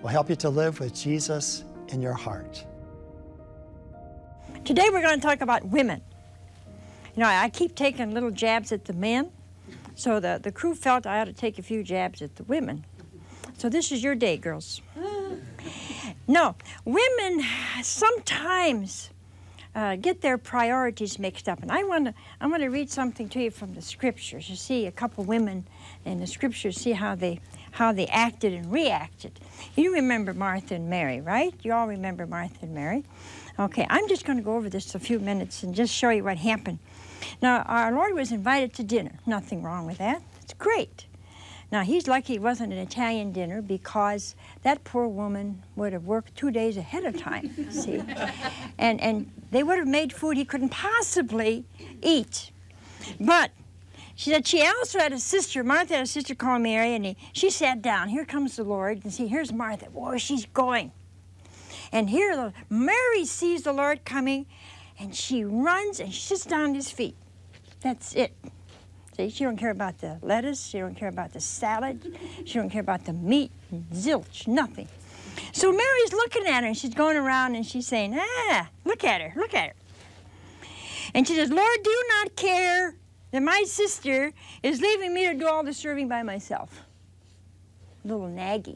will help you to live with Jesus in your heart. Today we're going to talk about women. You know, I keep taking little jabs at the men, so the crew felt I ought to take a few jabs at the women. So this is your day, girls. No, women sometimes get their priorities mixed up. And I want to read something to you from the scriptures. You see a couple women in the scriptures, see how they acted and reacted. You remember Martha and Mary, right? You all remember Martha and Mary. Okay, I'm just going to go over this a few minutes and just show you what happened. Now, our Lord was invited to dinner. Nothing wrong with that. It's great. Now, he's lucky it wasn't an Italian dinner, because that poor woman would have worked 2 days ahead of time, see? And they would have made food he couldn't possibly eat. But she said she also had a sister. Martha had a sister called Mary, and she sat down. Here comes the Lord, and see, here's Martha. Boy, she's going. And here Mary sees the Lord coming, and she runs and she sits down at his feet. That's it. See, she don't care about the lettuce, she don't care about the salad, she don't care about the meat, zilch, nothing. So Mary's looking at her, and she's going around and she's saying, look at her, look at her. And she says, Lord, do you not care that my sister is leaving me to do all the serving by myself? Little naggy.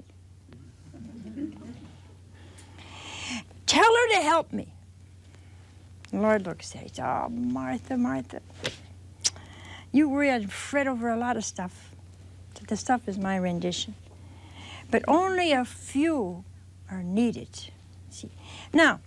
Tell her to help me. The Lord looks at her, he says, oh, Martha, Martha. You worry and fret over a lot of stuff. The stuff is my rendition. But only a few are needed. See? Now,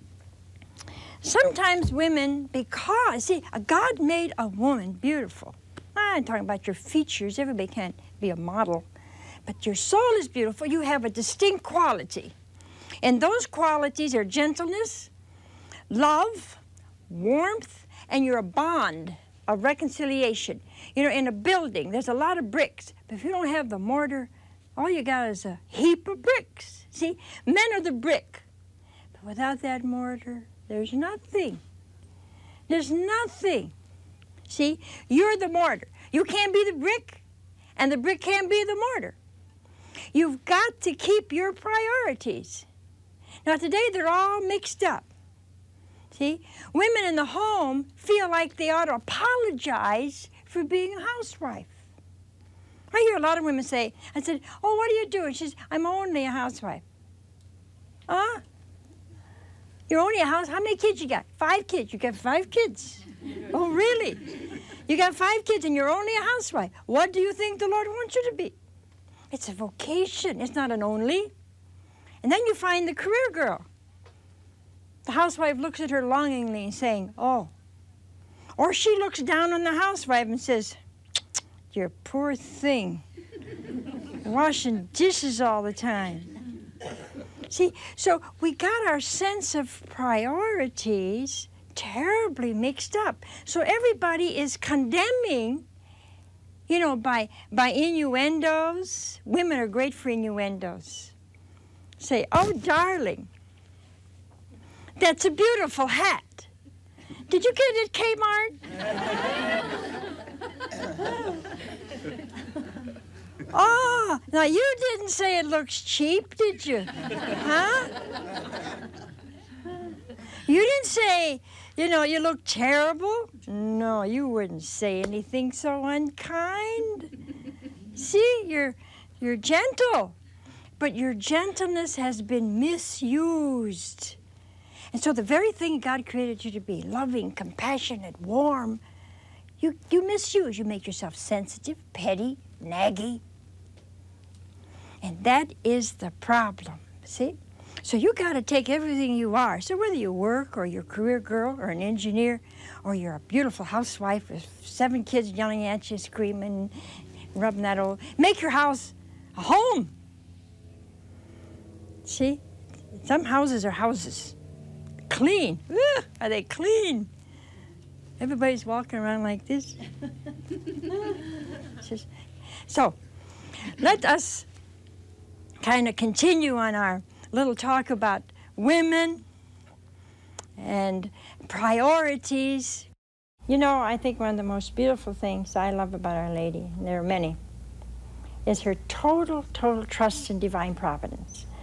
sometimes women, because, see, God made a woman beautiful. I'm talking about your features. Everybody can't be a model. But your soul is beautiful. You have a distinct quality. And those qualities are gentleness, love, warmth, and you're a bond of reconciliation. You know, in a building, there's a lot of bricks, but if you don't have the mortar, all you got is a heap of bricks. See, men are the brick, but without that mortar, there's nothing. There's nothing. See, you're the mortar. You can't be the brick, and the brick can't be the mortar. You've got to keep your priorities. Now, today, they're all mixed up. See, women in the home feel like they ought to apologize for being a housewife. I hear a lot of women say, I said, oh, what are you doing? She says, I'm only a housewife. Huh? You're only a house? How many kids you got? 5 kids. You got 5 kids. Oh, really? You got 5 kids and you're only a housewife. What do you think the Lord wants you to be? It's a vocation. It's not an only. And then you find the career girl. The housewife looks at her longingly saying, oh. Or she looks down on the housewife and says, you poor thing, washing dishes all the time. See, so we got our sense of priorities terribly mixed up. So everybody is condemning, you know, by innuendos. Women are great for innuendos. Say, oh, darling, that's a beautiful hat. Did you get it at Kmart? Oh, now you didn't say it looks cheap, did you? Huh? You didn't say, you know, you look terrible? No, you wouldn't say anything so unkind. See, you're gentle, but your gentleness has been misused. And so the very thing God created you to be, loving, compassionate, warm, you misuse. You make yourself sensitive, petty, naggy. And that is the problem, see? So you got to take everything you are. So whether you work or you're a career girl or an engineer or you're a beautiful housewife with 7 kids yelling at you, screaming, rubbing that old, make your house a home. See? Some houses are houses. Clean. Ugh, are they clean? Everybody's walking around like this. So, let us kind of continue on our little talk about women and priorities. You know, I think one of the most beautiful things I love about Our Lady, and there are many, is her total trust in divine providence.